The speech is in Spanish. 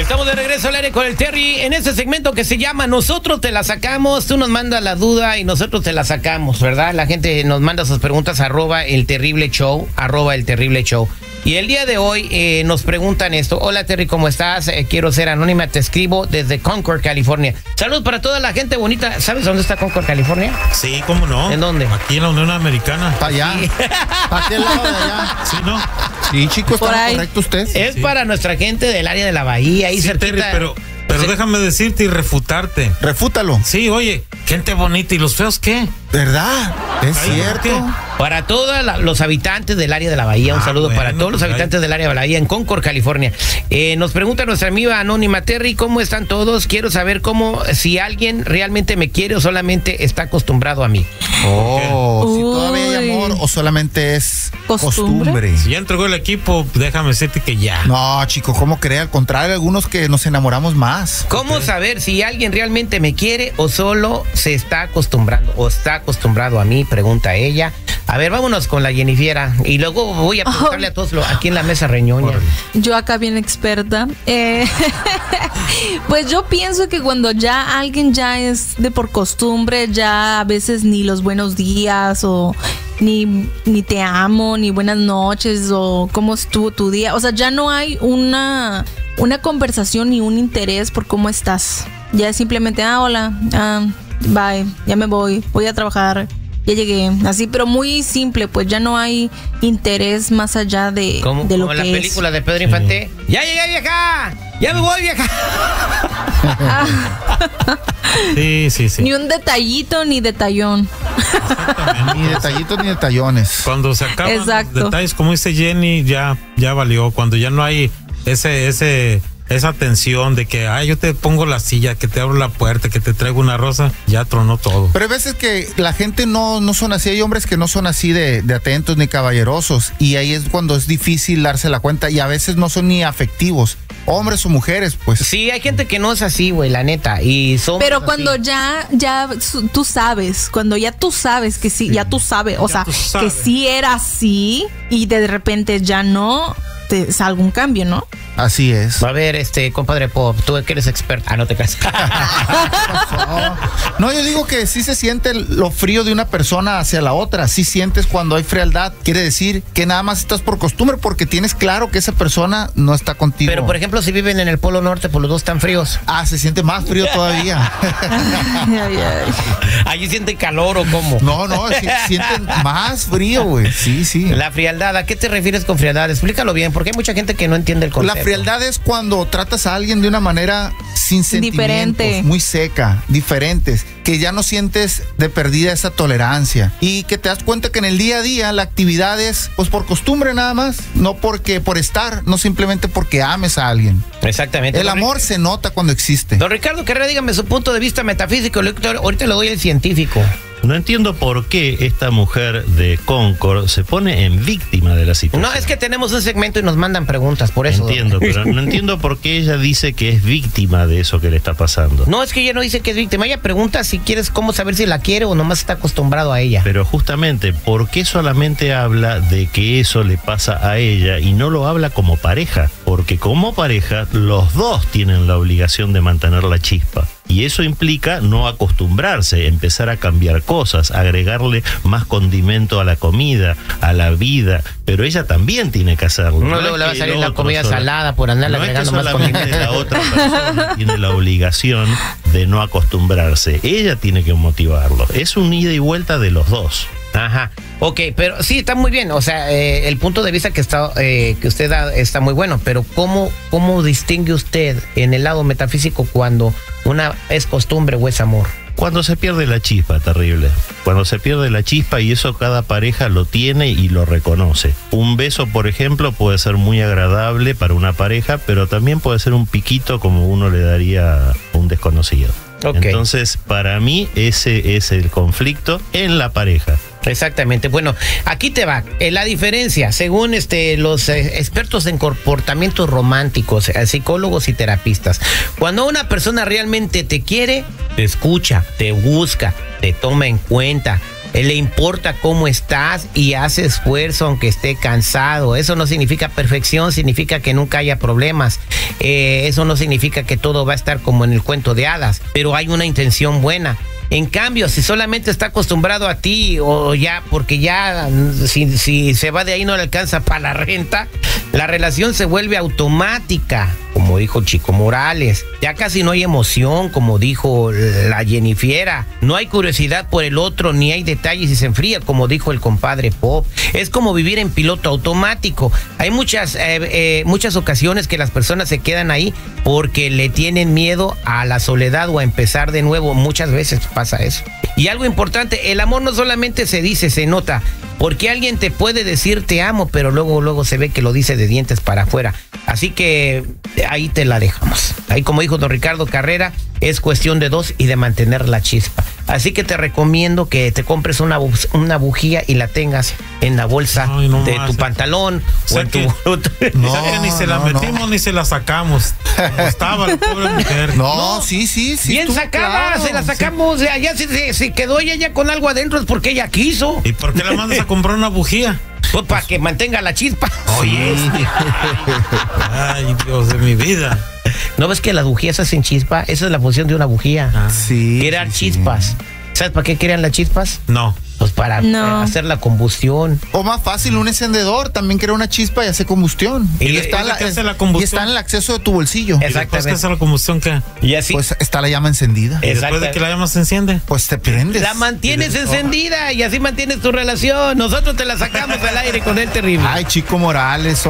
Estamos de regreso al aire con el Terry en este segmento que se llama Nosotros te la sacamos. Tú nos mandas la duda y nosotros te la sacamos, ¿verdad? La gente nos manda sus preguntas @el terrible show. Y el día de hoy nos preguntan esto. Hola Terry, ¿cómo estás? Quiero ser anónima, te escribo desde Concord, California. Saludos para toda la gente bonita. ¿Sabes dónde está Concord, California? Sí, ¿cómo no? ¿En dónde? Aquí en la Unión Americana. Para allá. Sí. ¿Para qué lado de allá? Sí, ¿no? Sí, chicos, ¿está correcto usted? Es para nuestra gente del área de la bahía, ahí Sí, cerquita. Terry, pero déjame decirte y refutarte. Refútalo. Sí, oye, gente bonita, ¿y los feos qué? ¿Verdad? Es Ay, cierto. ¿qué? Para todos los habitantes del área de la bahía, un saludo para todos los habitantes del área de la bahía en Concord, California. Nos pregunta nuestra amiga anónima, Terry, ¿cómo están todos? Quiero saber si alguien realmente me quiere o solamente está acostumbrado a mí. Si todavía hay amor o solamente es costumbre. Si ya entregó el equipo, déjame decirte que ya. No, chico, ¿cómo cree? Al contrario, algunos que nos enamoramos más. ¿Cómo saber si alguien realmente me quiere o solo se está acostumbrando o está acostumbrado a mí? Pregunta ella. A ver, vámonos con la Jennifiera y luego voy a preguntarle a todos aquí en la mesa reñoña. Yo acá bien experta. Pues yo pienso que cuando ya alguien ya es de por costumbre, ya a veces ni los buenos días o ni te amo, ni buenas noches o cómo estuvo tu día. O sea, ya no hay una conversación ni un interés por cómo estás. Ya es simplemente, hola, bye, ya me voy a trabajar. Ya llegué, así, pero muy simple, pues ya no hay interés más allá de lo que es. Como la película de Pedro Infante. ¡Ya llegué, vieja! ¡Ya me voy, vieja! Sí. Ni un detallito ni detallón. Ni detallitos ni detallones. Cuando se acaban Exacto. los detalles, como dice Jenny, ya valió. Cuando ya no hay esa tensión de que, yo te pongo la silla, que te abro la puerta, que te traigo una rosa, ya tronó todo. Pero hay veces que la gente no son así, hay hombres que no son así de atentos ni caballerosos, y ahí es cuando es difícil darse la cuenta, y a veces no son ni afectivos, hombres o mujeres, pues. Sí, hay gente que no es así, güey, la neta, y son. Pero cuando ya tú sabes, cuando ya tú sabes que sí, ya tú sabes, o sea, que sí era así, y de repente ya no, te salga un cambio, ¿no? Así es. A ver, compadre Pop, tú que eres experto. No te creas. No, yo digo que sí se siente lo frío de una persona hacia la otra. Sí sientes cuando hay frialdad. Quiere decir que nada más estás por costumbre porque tienes claro que esa persona no está contigo. Pero, por ejemplo, si viven en el Polo Norte, pues los dos están fríos. Se siente más frío todavía. ¿Allí sienten calor o cómo? No, sienten más frío, güey. Sí. La frialdad, ¿a qué te refieres con frialdad? Explícalo bien, porque hay mucha gente que no entiende el concepto. La frialdad es cuando tratas a alguien de una manera sin sentimientos, diferente, muy seca, diferentes, que ya no sientes de perdida esa tolerancia y que te das cuenta que en el día a día la actividad es pues por costumbre nada más, no porque por estar, no simplemente porque ames a alguien. Exactamente. El amor se nota cuando existe. Don Ricardo Carrera, dígame su punto de vista metafísico. Ahorita le doy el científico. No entiendo por qué esta mujer de Concord se pone en víctima de la situación. No, es que tenemos un segmento y nos mandan preguntas, por eso. Entiendo, pero no entiendo por qué ella dice que es víctima de eso que le está pasando. No, es que ella no dice que es víctima. Ella pregunta si quieres cómo saber si la quiere o nomás está acostumbrado a ella. Pero justamente, ¿por qué solamente habla de que eso le pasa a ella y no lo habla como pareja? Porque como pareja, los dos tienen la obligación de mantener la chispa. Y eso implica no acostumbrarse, empezar a cambiar cosas, agregarle más condimento a la comida, a la vida. Pero ella también tiene que hacerlo. No, luego le va a salir la comida salada por andarle agregando más condimento. La otra persona tiene la obligación de no acostumbrarse. Ella tiene que motivarlo. Es un ida y vuelta de los dos. Ajá, ok, pero sí, está muy bien, o sea, el punto de vista que usted da está muy bueno, pero ¿cómo distingue usted en el lado metafísico cuando una es costumbre o es amor? Cuando se pierde la chispa, terrible. Cuando se pierde la chispa, y eso cada pareja lo tiene y lo reconoce. Un beso, por ejemplo, puede ser muy agradable para una pareja, pero también puede ser un piquito como uno le daría a un desconocido. Okay. Entonces, para mí, ese es el conflicto en la pareja. Exactamente. Bueno, aquí te va. La diferencia, según los expertos en comportamientos románticos, psicólogos y terapistas, cuando una persona realmente te quiere, te escucha, te busca, te toma en cuenta, le importa cómo estás y hace esfuerzo aunque esté cansado. Eso no significa perfección, significa que nunca haya problemas. eso no significa que todo va a estar como en el cuento de hadas, pero hay una intención buena. En cambio, si solamente está acostumbrado a ti o ya, porque ya si se va de ahí no le alcanza para la renta, la relación se vuelve automática, como dijo Chico Morales. Ya casi no hay emoción, como dijo la Jennifiera. No hay curiosidad por el otro, ni hay detalles y se enfría, como dijo el compadre Pop. Es como vivir en piloto automático. Hay muchas ocasiones que las personas se quedan ahí porque le tienen miedo a la soledad o a empezar de nuevo. Muchas veces pasa eso. Y algo importante, el amor no solamente se dice, se nota, porque alguien te puede decir te amo, pero luego se ve que lo dice de dientes para afuera. Así que ahí te la dejamos. Ahí, como dijo don Ricardo Carrera, es cuestión de dos y de mantener la chispa. Así que te recomiendo que te compres una bujía y la tengas en la bolsa de tu pantalón o en tu... Ni se la metimos ni se la sacamos. Como estaba la pobre mujer. Sí. Bien sacada, claro, se la sacamos. Sí. Ya se quedó ella ya con algo adentro, es porque ella quiso. ¿Y por qué la mandas a comprar una bujía? Pues para que mantenga la chispa. Oye. Ay, Dios de mi vida. ¿No ves que las bujías hacen chispa? Esa es la función de una bujía. Sí. Crear chispas. ¿Sabes para qué crean las chispas? No. Pues para hacer la combustión. O más fácil, un encendedor también crea una chispa y hace combustión. Y está en el acceso de tu bolsillo. Exactamente. ¿Qué hace la combustión? ¿Qué? Y así. Pues está la llama encendida. ¿Y después de que la llama se enciende? Pues te prendes. La mantienes encendida y así mantienes tu relación. Nosotros te la sacamos al aire con el terrible. Ay, Chico Morales.